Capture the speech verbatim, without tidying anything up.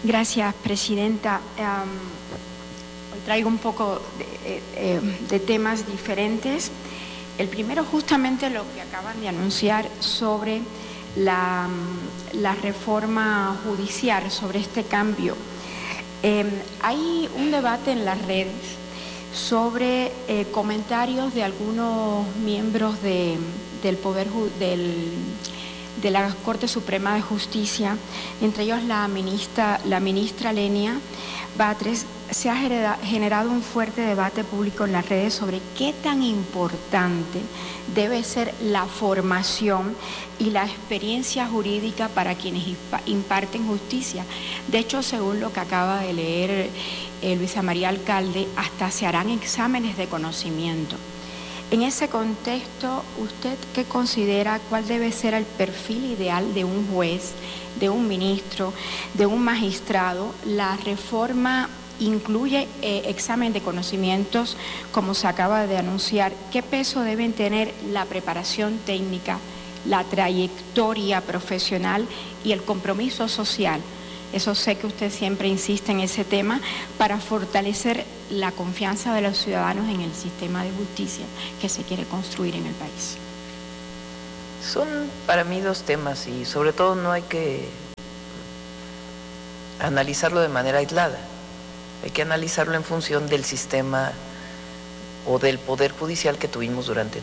Gracias, Presidenta. Um, hoy traigo un poco de, eh, de temas diferentes. El primero, justamente lo que acaban de anunciar sobre la, la reforma judicial, sobre este cambio. Eh, hay un debate en las redes sobre eh, comentarios de algunos miembros de, del Poder del de la Corte Suprema de Justicia, entre ellos la ministra, la ministra Lenia Batres. Se ha generado un fuerte debate público en las redes sobre qué tan importante debe ser la formación y la experiencia jurídica para quienes imparten justicia. De hecho, según lo que acaba de leer eh, Luisa María Alcalde, hasta se harán exámenes de conocimiento. En ese contexto, ¿usted qué considera cuál debe ser el perfil ideal de un juez, de un ministro, de un magistrado? La reforma incluye eh, examen de conocimientos, como se acaba de anunciar. ¿Qué peso deben tener la preparación técnica, la trayectoria profesional y el compromiso social? Eso sé que usted siempre insiste en ese tema, para fortalecer la confianza de los ciudadanos en el sistema de justicia que se quiere construir en el país. Son para mí dos temas y sobre todo no hay que analizarlo de manera aislada. Hay que analizarlo en función del sistema o del poder judicial que tuvimos durante